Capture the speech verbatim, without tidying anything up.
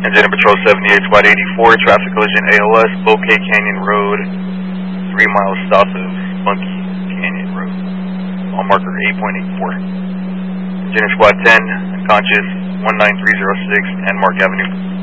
Engine Patrol seventy-eight, Squad eighty-four, traffic collision A L S, Bouquet Canyon Road, three miles south of Spunky Canyon Road, on marker eight point eight four. Engine Squad ten, unconscious, one nine three zero six, Landmark Avenue.